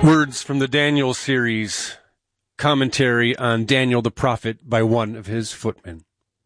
Words from the Daniel series, commentary on Daniel the prophet by one of his footmen.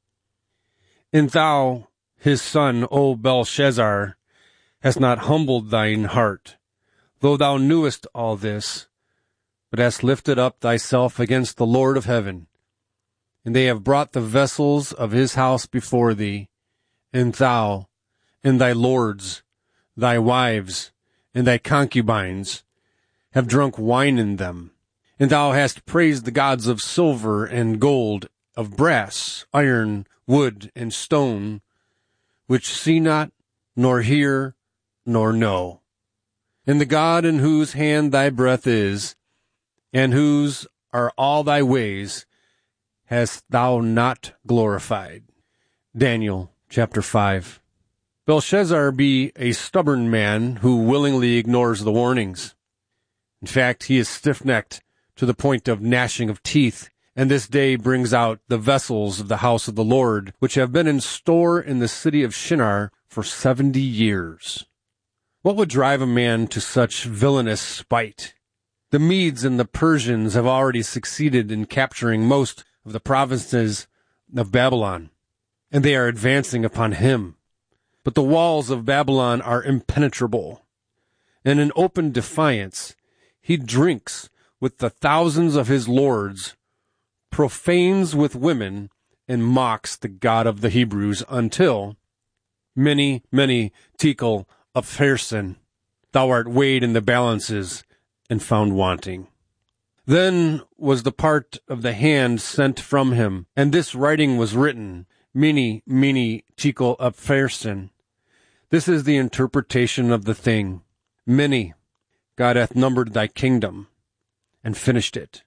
And thou, his son, O Belshazzar, hast not humbled thine heart, though thou knewest all this, but hast lifted up thyself against the Lord of heaven. And they have brought the vessels of his house before thee, and thou, and thy lords, thy wives, and thy concubines, have drunk wine in them. And thou hast praised the gods of silver and gold, of brass, iron, wood, and stone, which see not, nor hear, nor know. And the God in whose hand thy breath is, and whose are all thy ways, hast thou not glorified. Daniel chapter 5. Belshazzar be a stubborn man who willingly ignores the warnings. In fact, he is stiff-necked to the point of gnashing of teeth, and this day brings out the vessels of the house of the Lord, which have been in store in the city of Shinar for 70 years. What would drive a man to such villainous spite? The Medes and the Persians have already succeeded in capturing most of the provinces of Babylon, and they are advancing upon him. But the walls of Babylon are impenetrable, and in open defiance, he drinks with the thousands of his lords, profanes with women, and mocks the God of the Hebrews until, many, Tekel Upharsin, thou art weighed in the balances and found wanting. Then was the part of the hand sent from him, and this writing was written, Mene, Tekel Upharsin. This is the interpretation of the thing. Mene, God hath numbered thy kingdom, and finished it.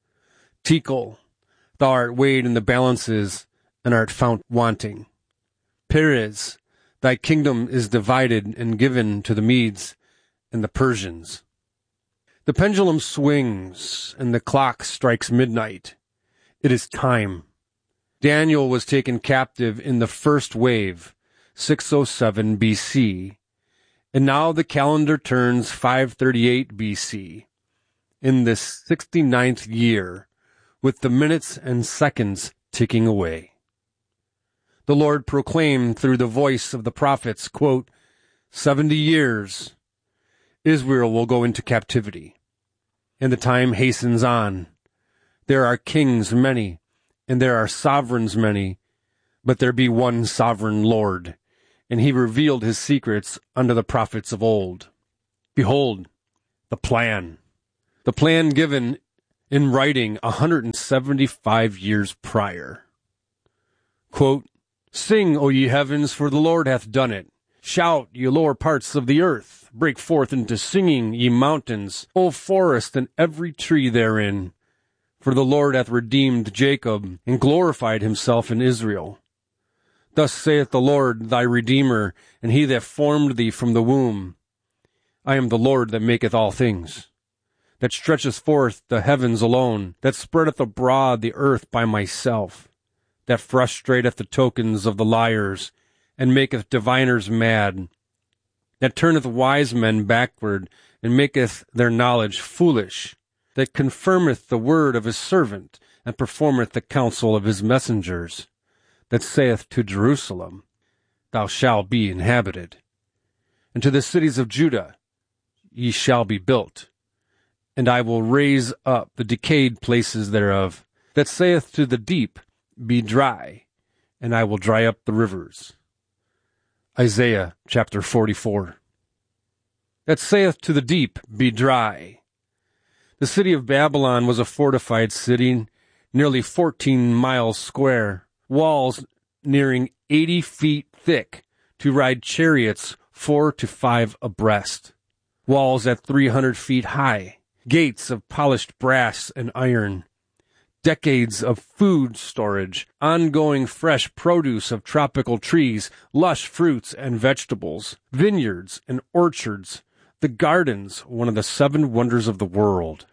Tekel, thou art weighed in the balances, and art found wanting. Peres, thy kingdom is divided and given to the Medes and the Persians. The pendulum swings, and the clock strikes midnight. It is time. Daniel was taken captive in the first wave, 607 B.C., and now the calendar turns 538 B.C., in the 69th year, with the minutes and seconds ticking away. The Lord proclaimed through the voice of the prophets, quote, 70 years, Israel will go into captivity, and the time hastens on. There are kings many, and there are sovereigns many, but there be one sovereign Lord, and he revealed his secrets unto the prophets of old. Behold, the plan given in writing 175 years prior. Quote, Sing, O ye heavens, for the Lord hath done it. Shout, ye lower parts of the earth. Break forth into singing, ye mountains, O forest, and every tree therein. For the Lord hath redeemed Jacob, and glorified himself in Israel. Thus saith the Lord thy Redeemer, and he that formed thee from the womb. I am the Lord that maketh all things, that stretcheth forth the heavens alone, that spreadeth abroad the earth by myself, that frustrateth the tokens of the liars, and maketh diviners mad, that turneth wise men backward, and maketh their knowledge foolish, that confirmeth the word of his servant, and performeth the counsel of his messengers, that saith to Jerusalem, Thou shalt be inhabited, and to the cities of Judah, Ye shall be built, and I will raise up the decayed places thereof, that saith to the deep, Be dry, and I will dry up the rivers. Isaiah chapter 44. That saith to the deep, Be dry. The city of Babylon was a fortified city, nearly 14 miles square, walls nearing 80 feet thick to ride chariots 4 to 5 abreast, walls at 300 feet high, gates of polished brass and iron, decades of food storage, ongoing fresh produce of tropical trees, lush fruits and vegetables, vineyards and orchards, the gardens, one of the 7 wonders of the world.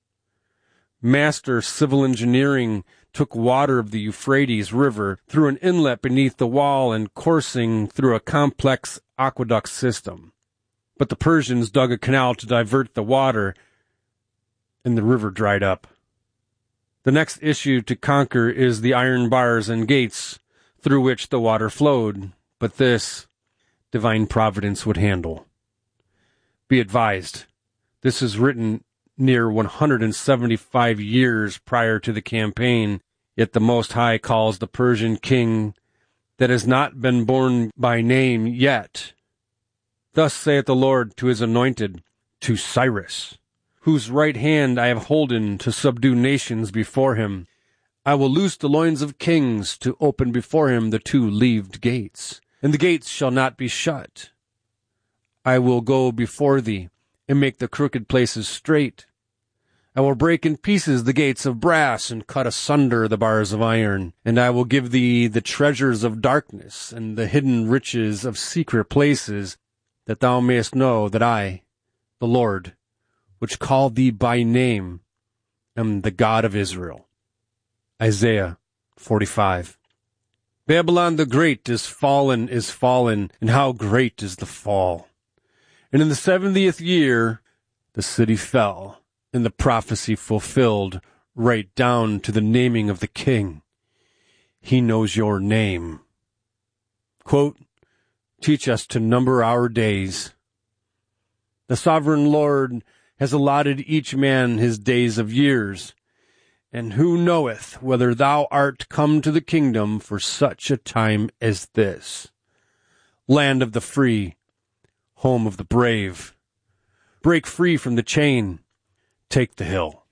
Master civil engineering took water of the Euphrates River through an inlet beneath the wall and coursing through a complex aqueduct system. But the Persians dug a canal to divert the water, and the river dried up. The next issue to conquer is the iron bars and gates through which the water flowed, but this divine providence would handle. Be advised, this is written near 175 years prior to the campaign, yet the Most High calls the Persian king that has not been born by name yet. Thus saith the Lord to his anointed, to Cyrus, whose right hand I have holden to subdue nations before him. I will loose the loins of kings to open before him the two leaved gates, and the gates shall not be shut. I will go before thee, and make the crooked places straight. I will break in pieces the gates of brass, and cut asunder the bars of iron. And I will give thee the treasures of darkness, and the hidden riches of secret places, that thou mayest know that I, the Lord, which call thee by name, am the God of Israel. Isaiah 45. Babylon the Great is fallen, and how great is the fall. And in the 70th year the city fell, and the prophecy fulfilled, right down to the naming of the king. He knows your name. Quote, teach us to number our days. The sovereign Lord has allotted each man his days of years, and who knoweth whether thou art come to the kingdom for such a time as this? Land of the free, home of the brave, break free from the chain, take the hill.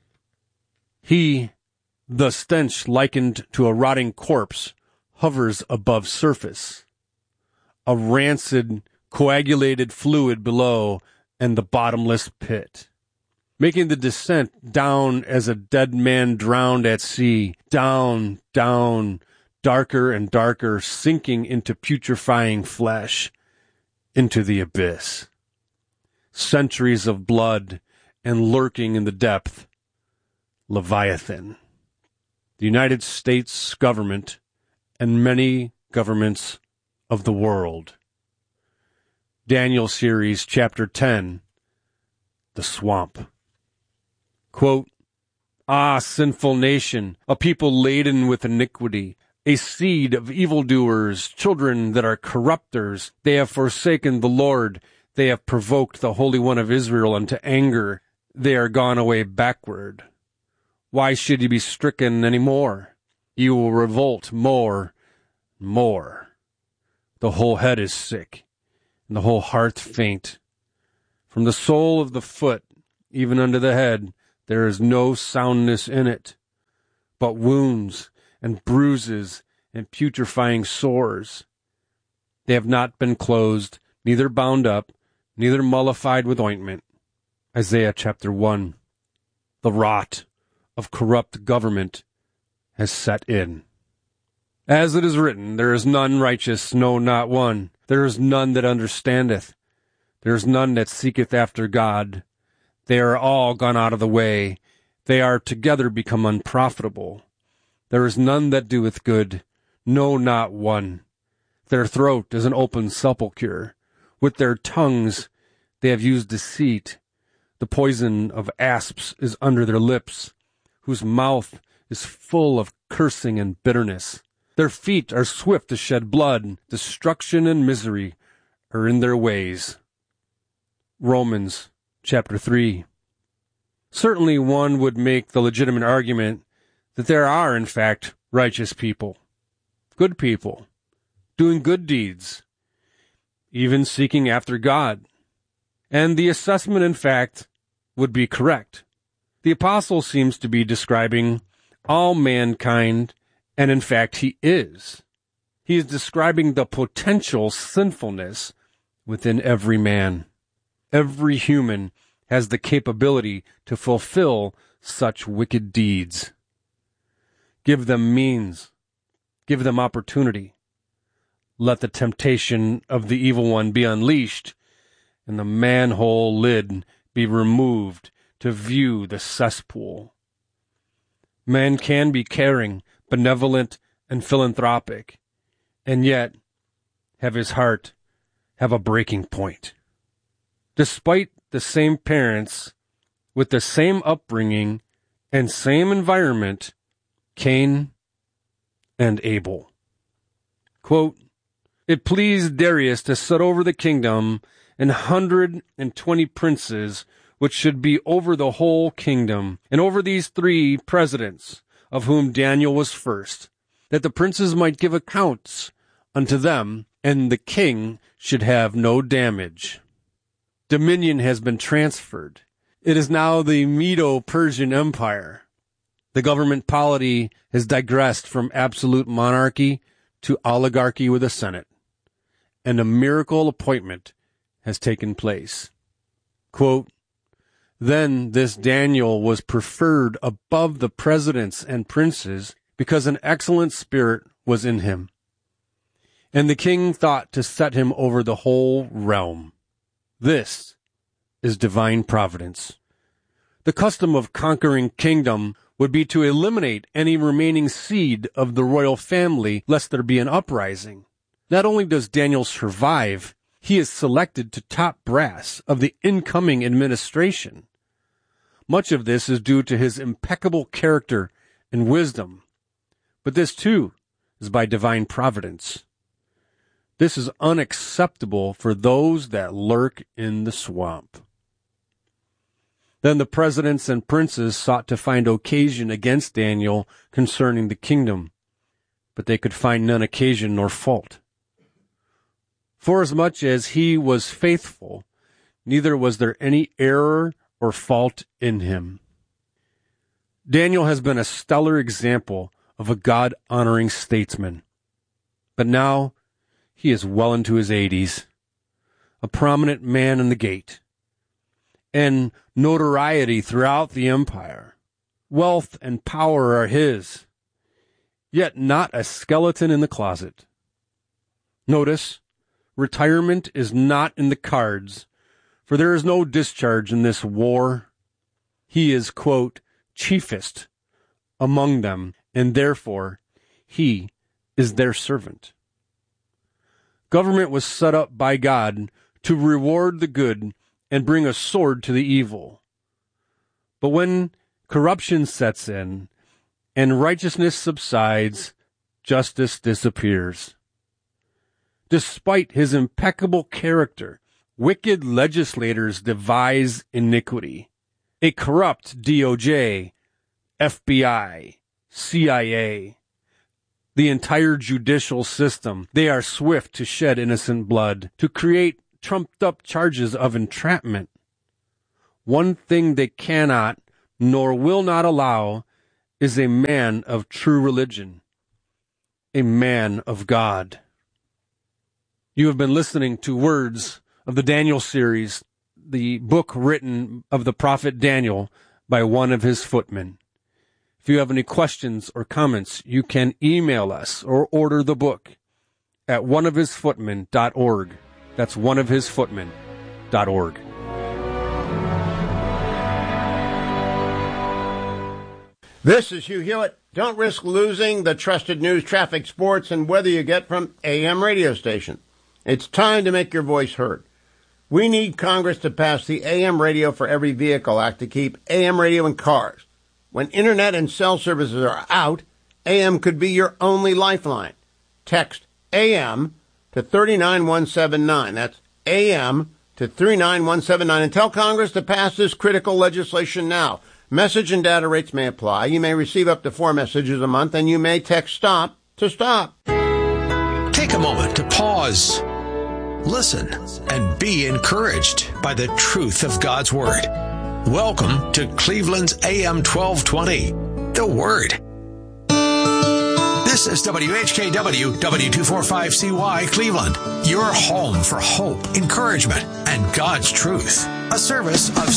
He, the stench likened to a rotting corpse, hovers above surface, a rancid, coagulated fluid below, and the bottomless pit, making the descent down as a dead man drowned at sea, down, down, darker and darker, sinking into putrefying flesh, into the abyss. Centuries of blood, and lurking in the depth, Leviathan. The United States government and many governments of the world. Daniel series, chapter 10, The Swamp. Quote, ah, sinful nation, a people laden with iniquity, a seed of evildoers, children that are corrupters. They have forsaken the Lord. They have provoked the Holy One of Israel unto anger. They are gone away backward. Why should ye be stricken any more? You will revolt more, more. The whole head is sick, and the whole heart faint. From the sole of the foot, even unto the head, there is no soundness in it, but wounds and bruises and putrefying sores. They have not been closed, neither bound up, neither mollified with ointment. Isaiah chapter 1. The rot of corrupt government has set in. As it is written, there is none righteous, no, not one. There is none that understandeth. There is none that seeketh after God. They are all gone out of the way. They are together become unprofitable. There is none that doeth good, no, not one. Their throat is an open sepulchre. With their tongues they have used deceit. The poison of asps is under their lips, whose mouth is full of cursing and bitterness. Their feet are swift to shed blood. Destruction and misery are in their ways. Romans chapter 3. Certainly one would make the legitimate argument that there are, in fact, righteous people, good people, doing good deeds, even seeking after God. And the assessment, in fact, would be correct. The apostle seems to be describing all mankind, and in fact he is. He is describing the potential sinfulness within every man. Every human has the capability to fulfill such wicked deeds. Give them means. Give them opportunity. Let the temptation of the evil one be unleashed, and the manhole lid be removed to view the cesspool. Man can be caring, benevolent, and philanthropic, and yet have his heart have a breaking point. Despite the same parents with the same upbringing and same environment, Cain and Abel. Quote, "It pleased Darius to set over the kingdom 120 princes, which should be over the whole kingdom, and over these 3 presidents, of whom Daniel was first, that the princes might give accounts unto them, and the king should have no damage." Dominion has been transferred. It is now the Medo-Persian Empire. The government polity has digressed from absolute monarchy to oligarchy with a senate, and a miracle appointment has taken place. Quote, "Then this Daniel was preferred above the presidents and princes because an excellent spirit was in him. And the king thought to set him over the whole realm." This is divine providence. The custom of conquering kingdom would be to eliminate any remaining seed of the royal family lest there be an uprising. Not only does Daniel survive, he is selected to top brass of the incoming administration. Much of this is due to his impeccable character and wisdom. But this, too, is by divine providence. This is unacceptable for those that lurk in the swamp. Then the presidents and princes sought to find occasion against Daniel concerning the kingdom, but they could find none occasion nor fault. Forasmuch as he was faithful, neither was there any error or fault in him. Daniel has been a stellar example of a God-honoring statesman. But now he is well into his 80s, a prominent man in the gate, and notoriety throughout the empire. Wealth and power are his, yet not a skeleton in the closet. Notice, retirement is not in the cards, for there is no discharge in this war. He is, quote, chiefest among them, and therefore he is their servant. Government was set up by God to reward the good and bring a sword to the evil. But when corruption sets in and righteousness subsides, justice disappears. Despite his impeccable character, wicked legislators devise iniquity. A corrupt DOJ, FBI, CIA, the entire judicial system, they are swift to shed innocent blood, to create trumped-up charges of entrapment. One thing they cannot nor will not allow is a man of true religion, a man of God. You have been listening to Words of the Daniel series, the book written of the prophet Daniel by one of his footmen. If you have any questions or comments, you can email us or order the book at oneofhisfootmen.org. That's oneofhisfootmen.org. This is Hugh Hewitt. Don't risk losing the trusted news, traffic, sports, and weather you get from AM radio station. It's time to make your voice heard. We need Congress to pass the AM Radio for Every Vehicle Act to keep AM radio in cars. When internet and cell services are out, AM could be your only lifeline. Text AM to 39179. That's AM to 39179. And tell Congress to pass this critical legislation now. Message and data rates may apply. You may receive up to 4 messages a month, and you may text STOP to stop. Take a moment to pause, listen, and be encouraged by the truth of God's Word. Welcome to Cleveland's AM 1220, The Word. This is WHKW W245CY Cleveland, your home for hope, encouragement, and God's truth. A service of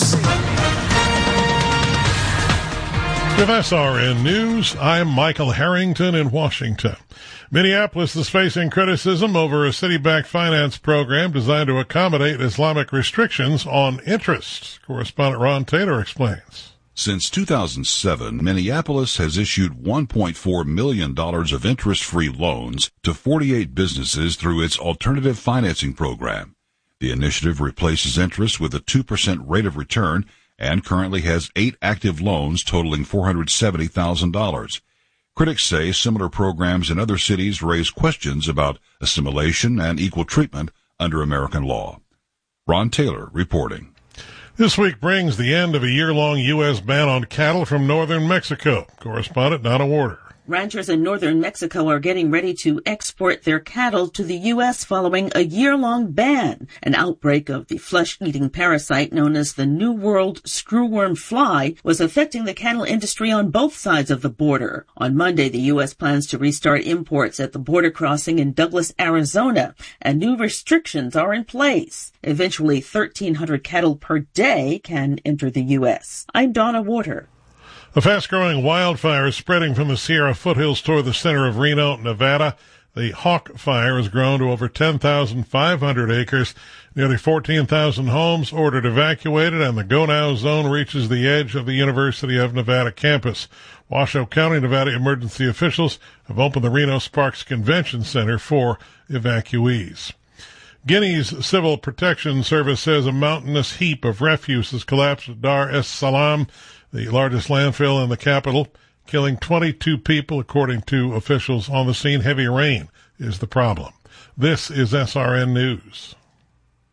With SRN News, I'm Michael Harrington in Washington. Minneapolis is facing criticism over a city-backed finance program designed to accommodate Islamic restrictions on interest. Correspondent Ron Taylor explains. Since 2007, Minneapolis has issued $1.4 million of interest-free loans to 48 businesses through its alternative financing program. The initiative replaces interest with a 2% rate of return and currently has 8 active loans totaling $470,000. Critics say similar programs in other cities raise questions about assimilation and equal treatment under American law. Ron Taylor reporting. This week brings the end of a year-long U.S. ban on cattle from northern Mexico. Correspondent Donna Warder. Ranchers in northern Mexico are getting ready to export their cattle to the U.S. following a year-long ban. An outbreak of the flesh-eating parasite known as the New World screwworm fly was affecting the cattle industry on both sides of the border. On Monday, the U.S. plans to restart imports at the border crossing in Douglas, Arizona, and new restrictions are in place. Eventually, 1,300 cattle per day can enter the U.S. I'm Donna Warder. A fast-growing wildfire is spreading from the Sierra foothills toward the center of Reno, Nevada. The Hawk Fire has grown to over 10,500 acres. Nearly 14,000 homes ordered evacuated, and the go-now zone reaches the edge of the University of Nevada campus. Washoe County, Nevada emergency officials have opened the Reno Sparks Convention Center for evacuees. Guinea's Civil Protection Service says a mountainous heap of refuse has collapsed at Dar es Salaam, the largest landfill in the capital, killing 22 people, according to officials on the scene. Heavy rain is the problem. This is SRN News.